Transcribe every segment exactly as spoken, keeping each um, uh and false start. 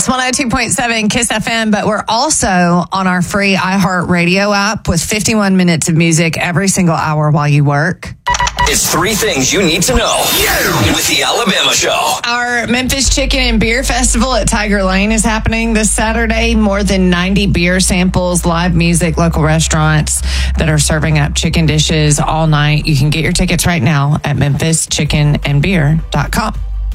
one oh two point seven Kiss F M, but we're also on our free iHeartRadio app with fifty-one minutes of music every single hour while you work. It's three things you need to know yeah. with the Alabama Show. Our Memphis Chicken and Beer Festival at Tiger Lane is happening this Saturday. More than ninety beer samples, live music, local restaurants that are serving up chicken dishes all night. You can get your tickets right now at memphis chicken and beer dot com.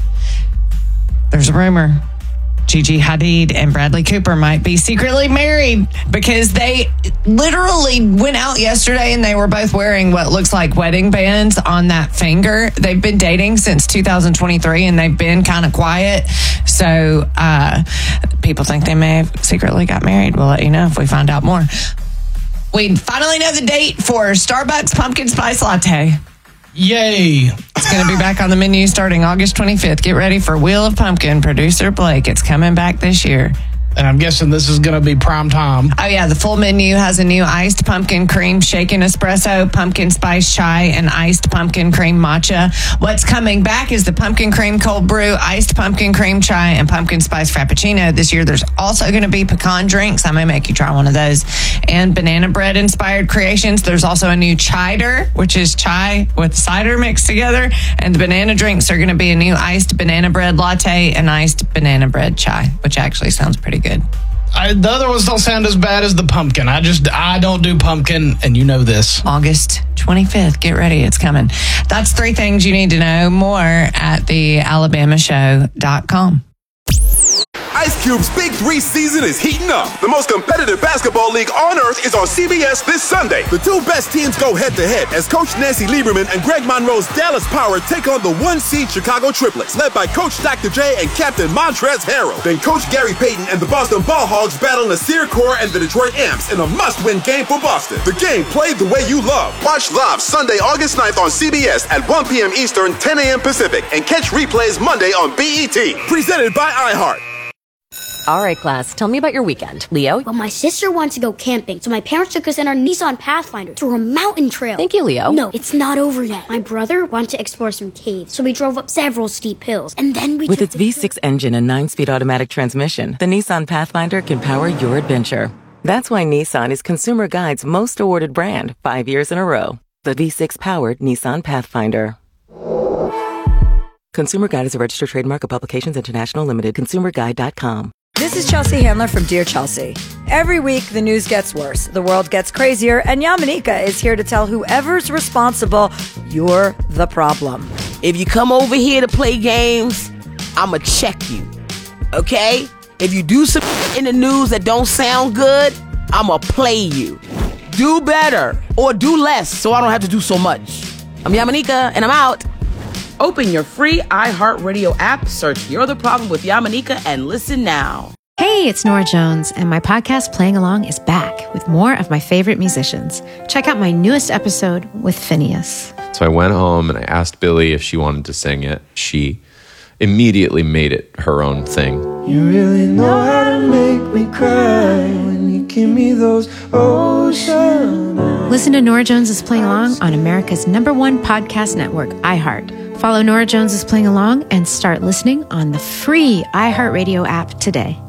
There's a rumor Gigi Hadid and Bradley Cooper might be secretly married because they literally went out yesterday and they were both wearing what looks like wedding bands on that finger. They've been dating since two thousand twenty-three and they've been kind of quiet. So uh, people think they may have secretly got married. We'll let you know if we find out more. We finally know the date for Starbucks Pumpkin Spice Latte. Yay. It's going to be back on the menu starting August twenty-fifth. Get ready for Wheel of Pumpkin. Producer Blake, it's coming back this year. And I'm guessing this is going to be prime time. Oh, yeah. The full menu has a new iced pumpkin cream shaken espresso, pumpkin spice chai, and iced pumpkin cream matcha. What's coming back is the pumpkin cream cold brew, iced pumpkin cream chai, and pumpkin spice frappuccino. This year, there's also going to be pecan drinks. I may make you try one of those. And banana bread inspired creations. There's also a new chider, which is chai with cider mixed together. And the banana drinks are going to be a new iced banana bread latte and iced banana bread chai, which actually sounds pretty good. I, the other ones don't sound as bad as the pumpkin. I just, I don't do pumpkin, and you know this. August twenty-fifth. Get ready. It's coming. That's three things you need to know. More at the alabama show dot com. Ice Cube's Big Three season is heating up. The most competitive basketball league on earth is on C B S this Sunday. The two best teams go head-to-head as Coach Nancy Lieberman and Greg Monroe's Dallas Power take on the one-seed Chicago Triplets, led by Coach Doctor J and Captain Montrezl Harrell. Then Coach Gary Payton and the Boston Ball Hogs battle Nasir Kaur and the Detroit Amps in a must-win game for Boston. The game played the way you love. Watch live Sunday, August ninth on C B S at one p.m. Eastern, ten a.m. Pacific, and catch replays Monday on B E T. Presented by iHeart. All right, class, tell me about your weekend. Leo? Well, my sister wanted to go camping, so my parents took us in our Nissan Pathfinder to a mountain trail. Thank you, Leo. No, it's not over yet. My brother wanted to explore some caves, so we drove up several steep hills, and then we With took its V six engine and nine-speed automatic transmission, the Nissan Pathfinder can power your adventure. That's why Nissan is Consumer Guide's most awarded brand, five years in a row. The V six-powered Nissan Pathfinder. Consumer Guide is a registered trademark of Publications International Limited. consumer guide dot com. This is Chelsea Handler from Dear Chelsea. Every week, the news gets worse, the world gets crazier, and Yamanika is here to tell whoever's responsible, you're the problem. If you come over here to play games, I'ma check you, okay? If you do some in the news that don't sound good, I'ma play you. Do better, or do less, so I don't have to do so much. I'm Yamanika, and I'm out. Open your free iHeartRadio app, search You're the Problem with Yamanika, and listen now. Hey, it's Nora Jones, and my podcast Playing Along is back with more of my favorite musicians. Check out my newest episode with Phineas. So I went home and I asked Billy if she wanted to sing it. She immediately made it her own thing. You really know how to make me cry when you give me those ocean eyes. Listen to Nora Jones' Playing Along on America's number one podcast network, iHeart. Follow Nora Jones' Playing Along and start listening on the free iHeartRadio app today.